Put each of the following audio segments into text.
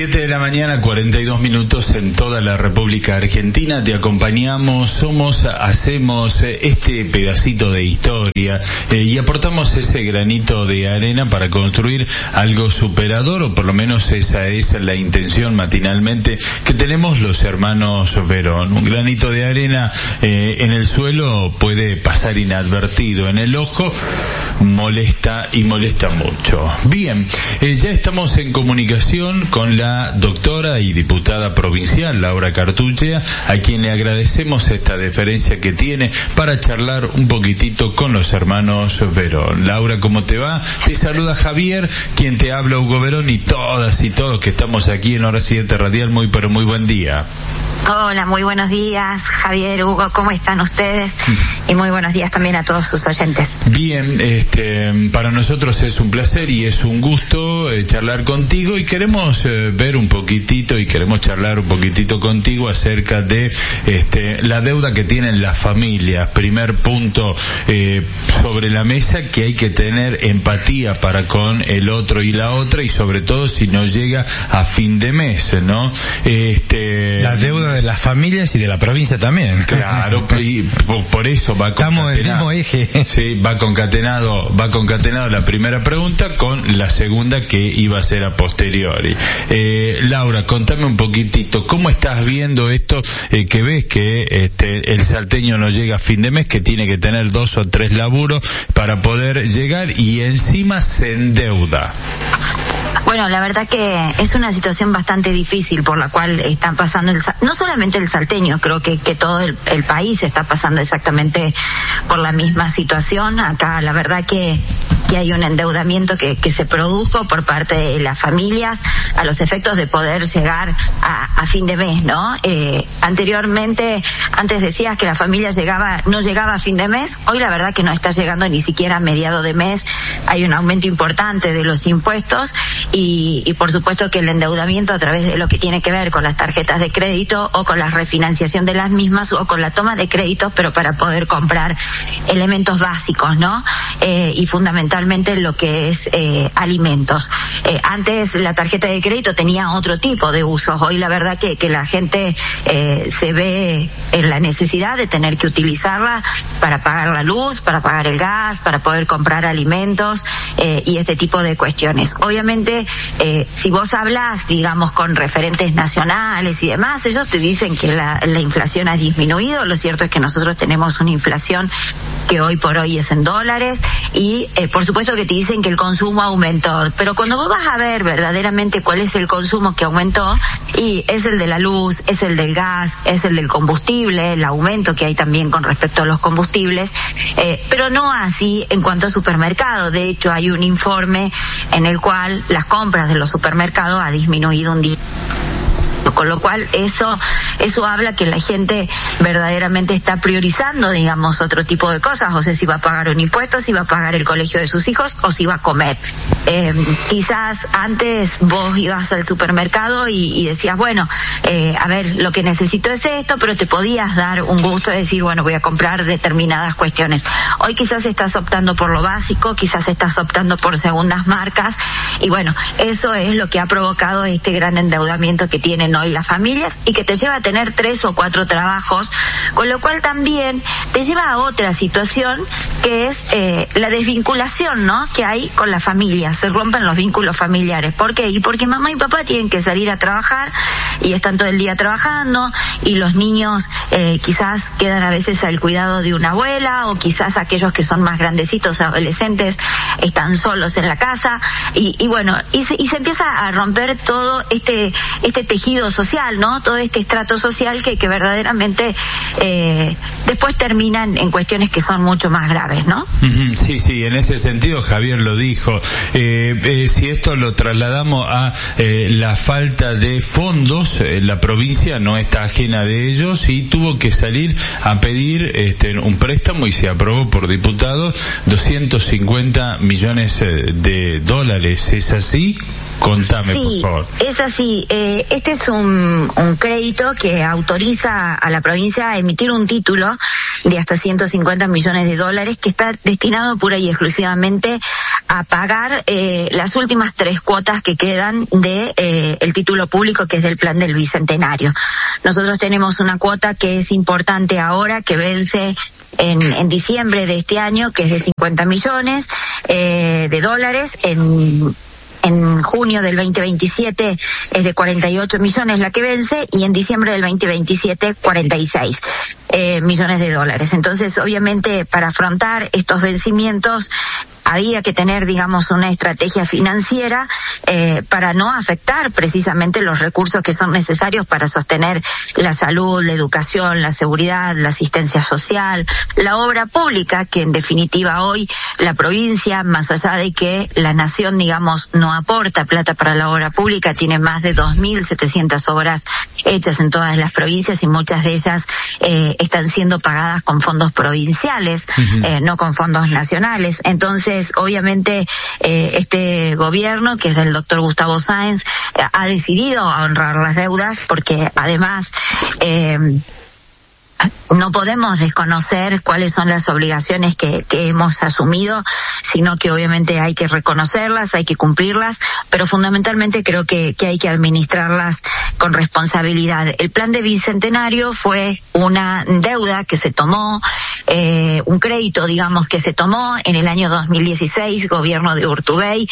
7 de la mañana, 42 minutos en toda la República Argentina. Te acompañamos, hacemos este pedacito de historia y aportamos ese granito de arena para construir algo superador, o por lo menos esa es la intención matinalmente que tenemos los hermanos Verón. Un granito de arena en el suelo puede pasar inadvertido, en el ojo molesta y molesta mucho. Bien, ya estamos en comunicación con la doctora y diputada provincial Laura Cartuchea, a quien le agradecemos esta deferencia que tiene para charlar un poquitito con los hermanos Verón. Laura, ¿cómo te va? Te saluda Javier, quien te habla, Hugo Verón, y todas y todos que estamos aquí en Hora 7 Radial. Muy buen día. Hola, muy buenos días, Javier, Hugo, ¿cómo están ustedes? Y muy buenos días también a todos sus oyentes. Bien, para nosotros es un placer y es un gusto charlar contigo, y queremos ver un poquitito y queremos charlar un poquitito contigo acerca de la deuda que tienen las familias. Primer punto sobre la mesa, que hay que tener empatía para con el otro y la otra, y sobre todo si no llega a fin de mes, ¿no? La deuda de las familias y de la provincia también. Claro, y por eso va concatenado. Estamos en el mismo eje. Sí, va concatenado la primera pregunta con la segunda, que iba a ser a posteriori. Laura, contame un poquitito, ¿cómo estás viendo esto que ves que el salteño no llega a fin de mes, que tiene que tener 2 o 3 laburos para poder llegar y encima se endeuda? Bueno, la verdad que es una situación bastante difícil por la cual están pasando no solamente el salteño, creo que todo el país está pasando exactamente por la misma situación. Acá la verdad que hay un endeudamiento que se produjo por parte de las familias a los efectos de poder llegar a fin de mes, ¿no? Antes decías que la familia no llegaba a fin de mes. Hoy la verdad que no está llegando ni siquiera a mediado de mes. Hay un aumento importante de los impuestos y por supuesto que el endeudamiento a través de lo que tiene que ver con las tarjetas de crédito o con la refinanciación de las mismas o con la toma de créditos, pero para poder comprar elementos básicos, ¿no? Y fundamentalmente lo que es alimentos. Antes la tarjeta de crédito tenía otro tipo de usos. Hoy la verdad que la gente se ve en la necesidad de tener que utilizarla para pagar la luz, para pagar el gas, para poder comprar alimentos y este tipo de cuestiones. Obviamente, si vos hablas, digamos, con referentes nacionales y demás, ellos te dicen que la inflación ha disminuido. Lo cierto es que nosotros tenemos una inflación que hoy por hoy es en dólares y por supuesto que te dicen que el consumo aumentó, pero cuando vos vas a ver verdaderamente cuál es el consumo que aumentó, y es el de la luz, es el del gas, es el del combustible, el aumento que hay también con respecto a los combustibles, pero no así en cuanto a supermercados. De hecho hay un informe en el cual las compras de los supermercados ha disminuido un día. Con lo cual eso habla que la gente verdaderamente está priorizando, digamos, otro tipo de cosas. O sea, si va a pagar un impuesto, si va a pagar el colegio de sus hijos o si va a comer. Quizás antes vos ibas al supermercado y decías, bueno, a ver, lo que necesito es esto, pero te podías dar un gusto de decir, bueno, voy a comprar determinadas cuestiones. Hoy quizás estás optando por lo básico, quizás estás optando por segundas marcas, y bueno, eso es lo que ha provocado este gran endeudamiento que tienen hoy las familias y que te lleva a tener 3 o 4 trabajos, con lo cual también te lleva a otra situación que es la desvinculación, ¿no?, que hay con la familia. Se rompen los vínculos familiares. ¿Por qué? Y porque mamá y papá tienen que salir a trabajar y están todo el día trabajando, y los niños quizás quedan a veces al cuidado de una abuela, o quizás aquellos que son más grandecitos, adolescentes, están solos en la casa, y bueno, y se empieza a romper todo este tejido social, ¿no? Todo este estrato social que verdaderamente después terminan en cuestiones que son mucho más graves, ¿no? Sí, en ese sentido Javier lo dijo. Si esto lo trasladamos a la falta de fondos, la provincia no está ajena de ellos y tuvo que salir a pedir un préstamo, y se aprobó por diputados 250 millones de dólares. ¿Es así? Contame, por favor. Es así. Este es un crédito que autoriza a la provincia a emitir un título de hasta 150 millones de dólares que está destinado pura y exclusivamente a pagar las últimas 3 cuotas que quedan de el título público, que es del plan del Bicentenario. Nosotros tenemos una cuota que es importante ahora, que vence en diciembre de este año, que es de 50 millones de dólares. En junio del 2027 es de 48 millones la que vence, y en diciembre del 2027 46 millones de dólares. Entonces, obviamente, para afrontar estos vencimientos había que tener, digamos, una estrategia financiera para no afectar precisamente los recursos que son necesarios para sostener la salud, la educación, la seguridad, la asistencia social, la obra pública, que en definitiva hoy la provincia, más allá de que la nación, digamos, no aporta plata para la obra pública, tiene más de 2.700 obras hechas en todas las provincias, y muchas de ellas están siendo pagadas con fondos provinciales, no con fondos nacionales. Entonces, obviamente, este gobierno, que es del doctor Gustavo Sáenz, ha decidido honrar las deudas, porque además no podemos desconocer cuáles son las obligaciones que hemos asumido, sino que obviamente hay que reconocerlas, hay que cumplirlas, pero fundamentalmente creo que hay que administrarlas con responsabilidad. El plan de Bicentenario fue una deuda que se tomó, un crédito, digamos, que se tomó en el año 2016, gobierno de Urtubey,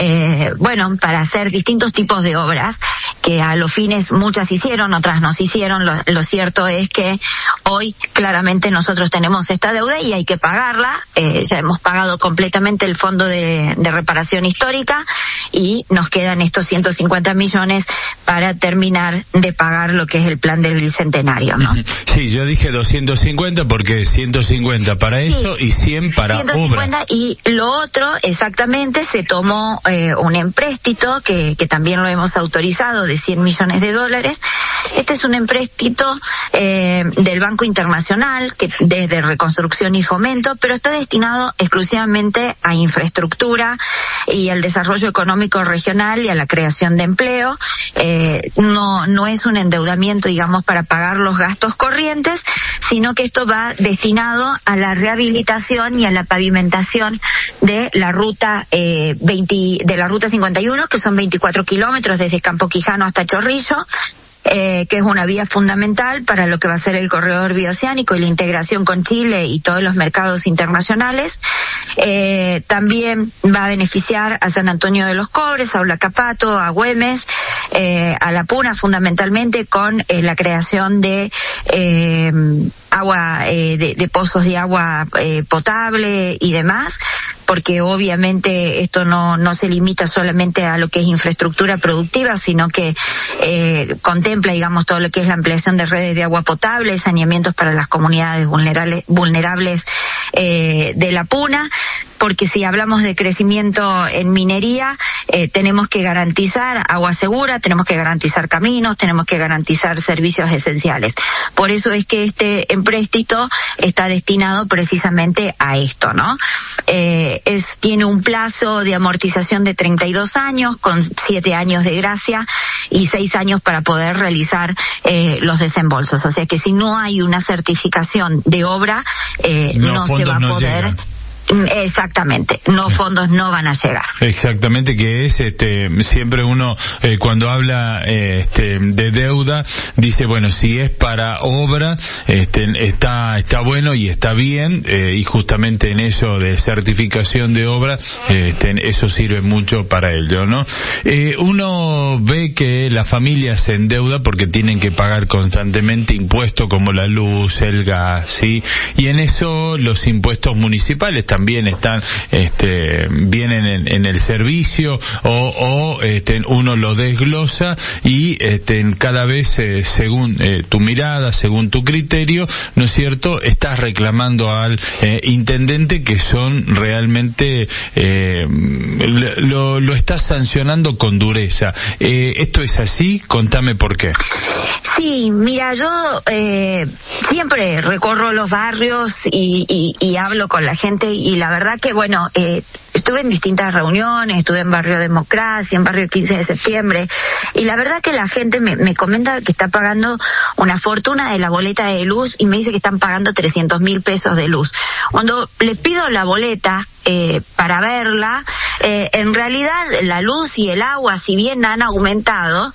para hacer distintos tipos de obras, que a los fines muchas hicieron, otras no se hicieron. Lo cierto es que hoy claramente nosotros tenemos esta deuda y hay que pagarla. Ya hemos pagado completamente el fondo de reparación histórica, y nos quedan estos 150 millones para terminar de pagar lo que es el plan del Bicentenario, ¿no? Sí, yo dije 250 porque 150 para eso y 100 para 150 obra. Y lo otro, exactamente, se tomó un empréstito que también lo hemos autorizado, de 100 millones de dólares. Este es un empréstito del Banco Internacional, que desde Reconstrucción y Fomento, pero está destinado exclusivamente a infraestructura y al desarrollo económico regional y a la creación de empleo. No es un endeudamiento, digamos, para pagar los gastos corrientes, sino que esto va destinado a la rehabilitación y a la pavimentación de la ruta de la ruta 51, que son 24 kilómetros desde Campo Quijano hasta Chorrillo, que es una vía fundamental para lo que va a ser el corredor bioceánico y la integración con Chile y todos los mercados internacionales. También va a beneficiar a San Antonio de los Cobres, a Olacapato, a Güemes, a La Puna, fundamentalmente con la creación de agua, de pozos de agua potable y demás, porque obviamente esto no se limita solamente a lo que es infraestructura productiva, sino que contempla, digamos, todo lo que es la ampliación de redes de agua potable, saneamientos para las comunidades vulnerables de La Puna, porque si hablamos de crecimiento en minería, tenemos que garantizar agua segura, tenemos que garantizar caminos, tenemos que garantizar servicios esenciales. Por eso es que este empréstito está destinado precisamente a esto, ¿no? Tiene un plazo de amortización de 32 años, con 7 años de gracia y 6 años para poder realizar los desembolsos. O sea que si no hay una certificación de obra, no se va a poder... Llegan. Exactamente, fondos no van a llegar. Exactamente, que es siempre uno cuando habla de deuda dice, bueno, si es para obra está bueno y está bien, y justamente en eso de certificación de obra eso sirve mucho para ello, ¿no? Uno ve que las familias se endeudan porque tienen que pagar constantemente impuestos como la luz, el gas, ¿sí? Y en eso los impuestos municipales también están vienen en el servicio o uno lo desglosa y cada vez según tu mirada, según tu criterio, ¿no es cierto?, estás reclamando al intendente, que son realmente lo estás sancionando con dureza. ¿Esto es así? Contame por qué. Sí, mira, yo siempre recorro los barrios y hablo con la gente, y la verdad que, bueno, estuve en distintas reuniones, estuve en Barrio Democracia, en Barrio 15 de Septiembre, y la verdad que la gente me comenta que está pagando una fortuna de la boleta de luz, y me dice que están pagando 300.000 pesos de luz. Cuando le pido la boleta para verla, en realidad la luz y el agua, si bien han aumentado,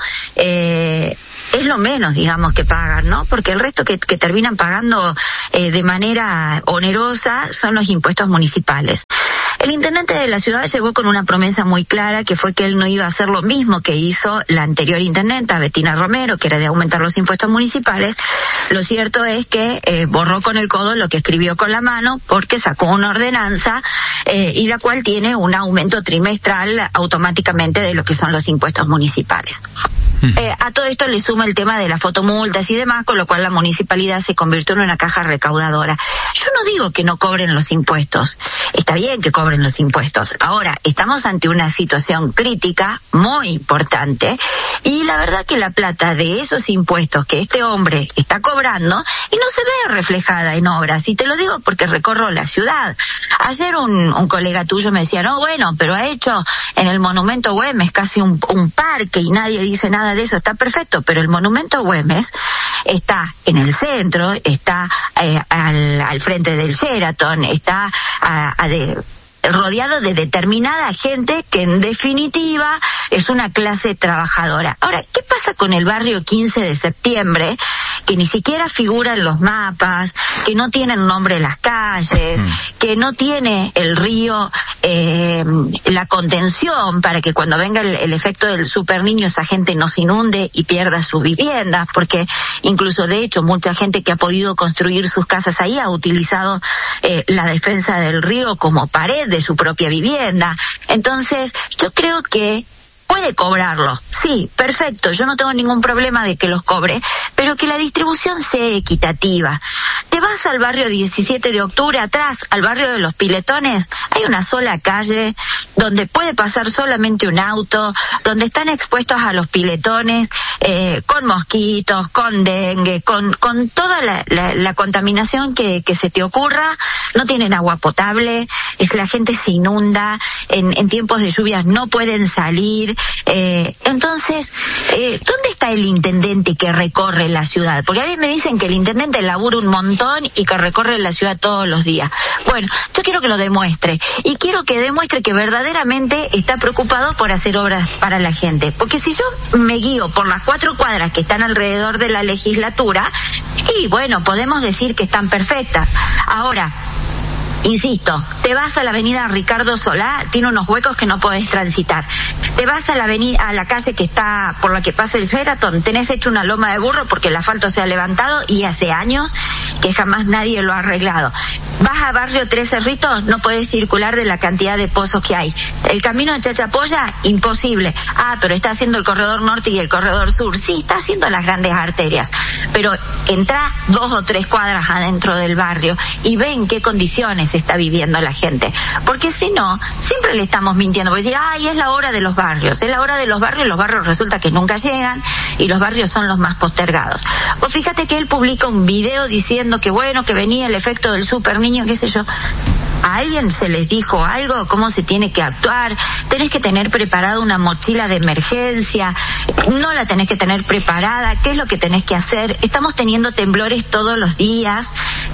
es lo menos, digamos, que pagan, ¿no? Porque el resto que terminan pagando de manera onerosa son los impuestos municipales. El intendente de la ciudad llegó con una promesa muy clara, que fue que él no iba a hacer lo mismo que hizo la anterior intendenta, Bettina Romero, que era de aumentar los impuestos municipales. Lo cierto es que borró con el codo lo que escribió con la mano, porque sacó una ordenanza y la cual tiene un aumento trimestral automáticamente de lo que son los impuestos municipales. A todo esto le suma el tema de las fotomultas y demás, con lo cual la municipalidad se convirtió en una caja recaudadora. Yo no digo que no cobren los impuestos, está bien que cobren los impuestos. Ahora, estamos ante una situación crítica muy importante, y la verdad que la plata de esos impuestos que este hombre está cobrando y no se ve reflejada en obras, y te lo digo porque recorro la ciudad. Ayer un colega tuyo me decía, no, bueno, pero ha hecho en el Monumento Güemes casi un parque y nadie dice nada de eso. Está perfecto, pero el Monumento Güemes está en el centro, está al frente del Sheraton, está rodeado de determinada gente que en definitiva es una clase trabajadora. Ahora, ¿qué pasa con el barrio 15 de Septiembre? Que ni siquiera figura en los mapas, que no tienen nombre las calles, que no tiene el río la contención para que cuando venga el efecto del Super Niño esa gente no se inunde y pierda sus viviendas, porque incluso de hecho mucha gente que ha podido construir sus casas ahí ha utilizado la defensa del río como pared de su propia vivienda. Entonces, yo creo que puede cobrarlo, sí, perfecto, yo no tengo ningún problema de que los cobre, pero que la distribución sea equitativa. Te vas al barrio 17 de octubre, atrás, al barrio de los Piletones, hay una sola calle donde puede pasar solamente un auto, donde están expuestos a los piletones, con mosquitos, con dengue, con toda la contaminación que se te ocurra. No tienen agua potable, la gente se inunda, en tiempos de lluvias no pueden salir. Entonces, ¿dónde está el intendente que recorre la ciudad? Porque a mí me dicen que el intendente labura un montón y que recorre la ciudad todos los días. Bueno, yo quiero que lo demuestre, y quiero que demuestre que verdaderamente está preocupado por hacer obras para la gente. Porque si yo me guío por las 4 cuadras que están alrededor de la legislatura, y bueno, podemos decir que están perfectas. Ahora, insisto, te vas a la avenida Ricardo Solá, tiene unos huecos que no podés transitar. Te vas a la calle que está por la que pasa el Sheraton, tenés hecho una loma de burro porque el asfalto se ha levantado y hace años que jamás nadie lo ha arreglado. Vas a barrio Tres Cerritos, no podés circular de la cantidad de pozos que hay. El camino de Chachapoya, imposible. Pero está haciendo el corredor norte y el corredor sur. Sí, está haciendo las grandes arterias, pero entra 2 o 3 cuadras adentro del barrio y ve en qué condiciones está viviendo la gente. Porque si no, siempre le estamos mintiendo, porque decir, es la hora de los barrios, es la hora de los barrios resulta que nunca llegan, y los barrios son los más postergados. Pues fíjate que él publica un video diciendo que bueno, que venía el efecto del Super Niño, qué sé yo. ¿A alguien se les dijo algo? ¿Cómo se tiene que actuar? Tenés que tener preparada una mochila de emergencia, no la tenés que tener preparada, ¿qué es lo que tenés que hacer? Estamos teniendo temblores todos los días,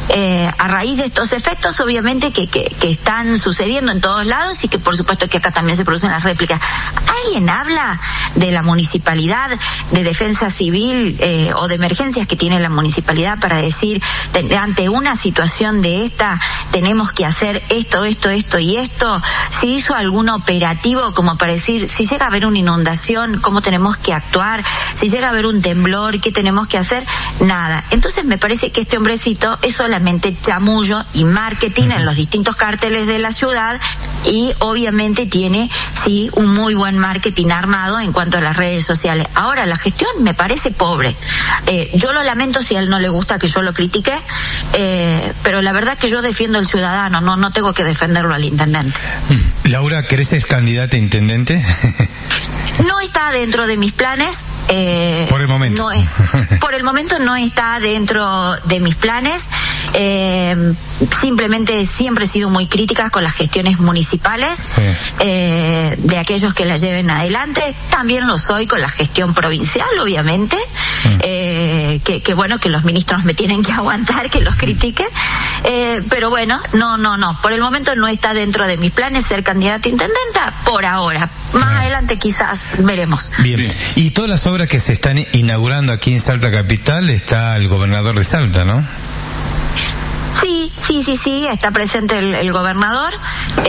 a raíz de estos efectos obviamente que están sucediendo en todos lados, y que por supuesto que acá también se producen las réplicas. ¿Alguien habla de la municipalidad, de defensa civil o de emergencias que tiene la municipalidad para decir, ante una situación de esta tenemos que hacer esto y esto? Si hizo algún operativo como para decir, si llega a haber una inundación, ¿cómo tenemos que actuar? Si llega a haber un temblor, ¿qué tenemos que hacer? Nada. Entonces me parece que este hombrecito es solamente chamullo y marketing en los distintos cárteles de la ciudad, y obviamente tiene, sí, un muy buen marketing armado en cuanto a las redes sociales. Ahora, la gestión me parece pobre. Yo lo lamento si a él no le gusta que yo lo critique, pero la verdad que yo defiendo al ciudadano, no tengo que defenderlo al intendente. Laura, ¿querés ser candidata a intendente? No está dentro de mis planes. Por el momento. Por el momento no está dentro de mis planes. Simplemente siempre he sido muy crítica con las gestiones municipales, de aquellos que las lleven adelante. También lo soy con la gestión provincial, obviamente. Que bueno, que los ministros me tienen que aguantar, que los critique. Pero bueno, no. Por el momento no está dentro de mis planes ser candidata a intendenta, por ahora. Más adelante quizás veremos. Bien. Y todas las obras que se están inaugurando aquí en Salta Capital, está el gobernador de Salta, ¿no? Sí, está presente el gobernador.